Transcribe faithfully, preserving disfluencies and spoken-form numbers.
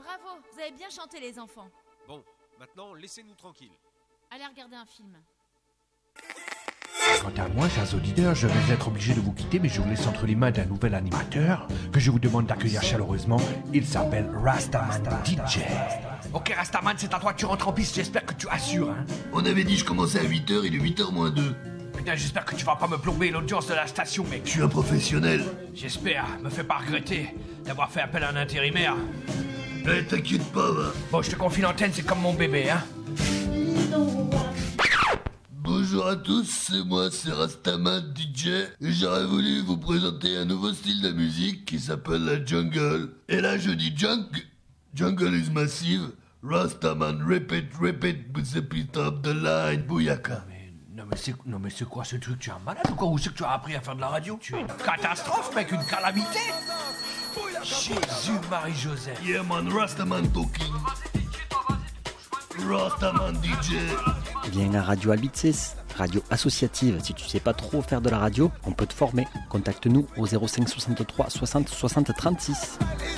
Bravo, vous avez bien chanté les enfants. Bon, maintenant laissez-nous tranquilles. Allez regarder un film. Quant à moi, chers auditeurs, je vais être obligé de vous quitter, mais je vous laisse entre les mains d'un nouvel animateur que je vous demande d'accueillir chaleureusement. Il s'appelle Rastaman D J. Ok Rastaman, c'est à toi, tu rentres en piste, j'espère que tu assures, hein. On avait dit je commençais à huit heures, il est huit heures moins deux. Putain, j'espère que tu vas pas me plomber l'audience de la station, mec. Je suis un professionnel. J'espère, me fais pas regretter d'avoir fait appel à un intérimaire. Eh, t'inquiète pas, va. Bon, je te confie l'antenne, c'est comme mon bébé, hein. Bonjour à tous, c'est moi, c'est Rastaman D J, et j'aurais voulu vous présenter un nouveau style de musique qui s'appelle la jungle. Et là, je dis junk, jungle is massive, Rastaman, repeat, repeat, with the beat of the line, bouyaka. Non mais, c'est, non mais c'est quoi ce truc? Tu es un malade ou quoi? Où c'est que tu as appris à faire de la radio? Tu es une catastrophe, mec, une calamité. Jésus Marie-Joseph. Yeah man, Rastaman talking. Rastaman D J. Viens à Radio Albicis, radio associative. Si tu sais pas trop faire de la radio, on peut te former. Contacte-nous au zéro cinq soixante-trois soixante soixante trente-six.